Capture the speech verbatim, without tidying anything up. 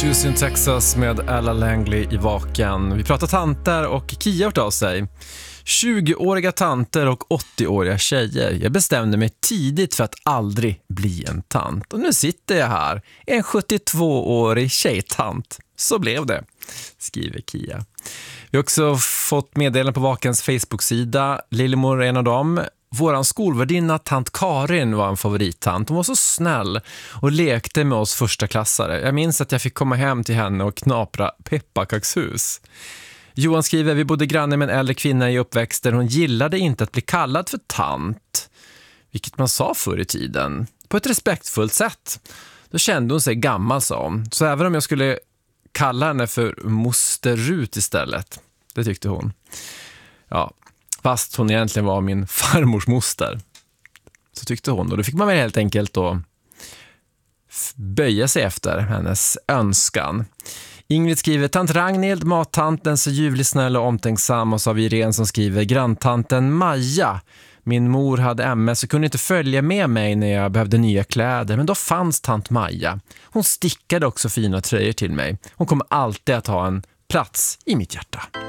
Houston, Texas med Ella Langley i vaken. Vi pratar tanter och Kia hört av sig. tjugoåriga tanter och åttioåriga tjejer. Jag bestämde mig tidigt för att aldrig bli en tant. Och nu sitter jag här, en sjuttiotvåårig tjejtant. Så blev det, skriver Kia. Vi har också fått meddelanden på Vakens Facebook-sida. Lillemor är en av dem. Våran skolvärdinna tant Karin var en favorittant. Hon var så snäll och lekte med oss första klassare. Jag minns att jag fick komma hem till henne och knapra pepparkakshus. Johan skriver, vi bodde granne med en äldre kvinna i uppväxten. Hon gillade inte att bli kallad för tant, vilket man sa förr i tiden. På ett respektfullt sätt. Då kände hon sig gammal, sa hon. Så även om jag skulle kalla henne för moster Rut istället, det tyckte hon. Ja, fast hon egentligen var min farmors moster. Så tyckte hon. Och då fick man väl helt enkelt då böja sig efter hennes önskan. Ingrid skriver, tant Ragnhild, mattanten, så ljuvlig, snäll och omtänksam. Och så har vi Irene som skriver, granntanten Maja. Min mor hade M S och kunde inte följa med mig när jag behövde nya kläder. Men då fanns tant Maja. Hon stickade också fina tröjor till mig. Hon kommer alltid att ha en plats i mitt hjärta.